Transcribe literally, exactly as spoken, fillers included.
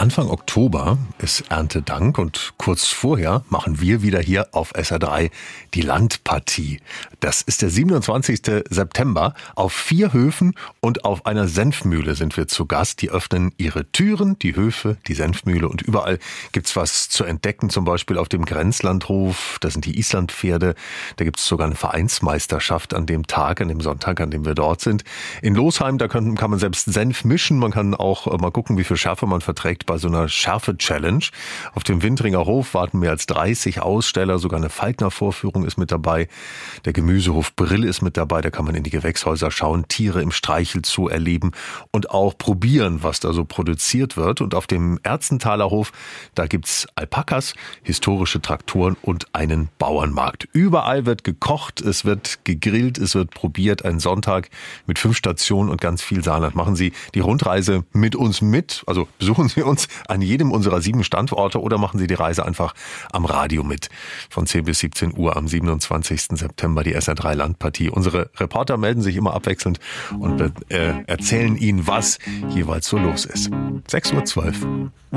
Anfang Oktober ist Erntedank und kurz vorher machen wir wieder hier auf S R drei die Landpartie. Das ist der siebenundzwanzigste September. Auf vier Höfen und auf einer Senfmühle sind wir zu Gast. Die öffnen ihre Türen, die Höfe, die Senfmühle, und überall gibt's was zu entdecken. Zum Beispiel auf dem Grenzlandhof, das sind die Islandpferde. Da gibt's sogar eine Vereinsmeisterschaft an dem Tag, an dem Sonntag, an dem wir dort sind. In Losheim, da kann, kann man selbst Senf mischen. Man kann auch mal gucken, wie viel Schärfe man verträgt bei so einer Schärfe-Challenge. Auf dem Wintриnger Hof warten mehr als dreißig Aussteller, sogar eine Falkner-Vorführung ist mit dabei. Der Gemüsehof Brill ist mit dabei, da kann man in die Gewächshäuser schauen, Tiere im Streichelzoo erleben und auch probieren, was da so produziert wird. Und auf dem Erzenthaler Hof, da gibt's Alpakas, historische Traktoren und einen Bauernmarkt. Überall wird gekocht, es wird gegrillt, es wird probiert. Ein Sonntag mit fünf Stationen und ganz viel Saarland. Machen Sie die Rundreise mit uns mit, also besuchen Sie uns an jedem unserer sieben Standorte oder machen Sie die Reise einfach am Radio mit. Von zehn bis siebzehn Uhr am siebenundzwanzigsten September die S R drei Landpartie. Unsere Reporter melden sich immer abwechselnd und äh, erzählen Ihnen, was jeweils so los ist. sechs Uhr zwölf.